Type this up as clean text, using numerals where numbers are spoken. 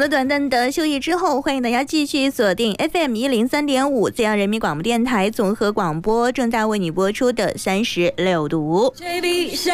了短暂的休息之后，欢迎大家继续锁定 FM103.5浙江人民广播电台综合广播，正在为你播出的36读。